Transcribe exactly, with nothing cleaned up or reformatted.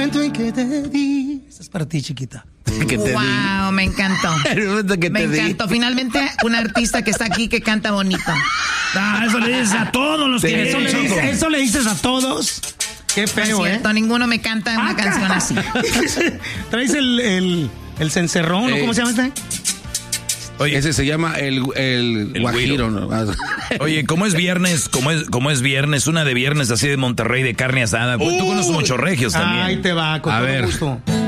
momento en que te di. Esta es para ti, chiquita. Que te wow, di. Me encantó. que me te encantó. Di. Finalmente, un artista que está aquí que canta bonito. Ah, eso le dices a todos los sí, que eso le, dices, eso le dices a todos. Qué feo, es cierto, ¿eh? Ninguno me canta una Acá. canción así. ¿Traes el, el, el cencerrón o cómo se llama este? Oye, ese se llama el, el, el guajiro, ¿no? Oye, como es viernes, como es, como es viernes, una de viernes así de Monterrey de carne asada. Pues tú conoces muchos regios también. Ahí te va, con a todo ver. gusto.